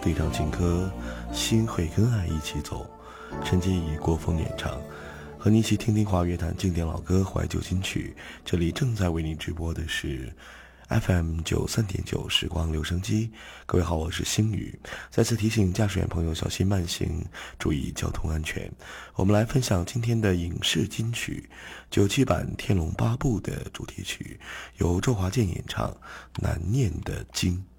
对唱情歌，心会跟爱一起走。陈洁仪、郭峰演唱，和你一起听听华乐坛经典老歌、怀旧金曲。这里正在为你直播的是 FM93.9 时光留声机。各位好，我是星宇。再次提醒驾驶员朋友小心慢行，注意交通安全。我们来分享今天的影视金曲，97版《天龙八部》的主题曲，由周华健演唱《难念的经》。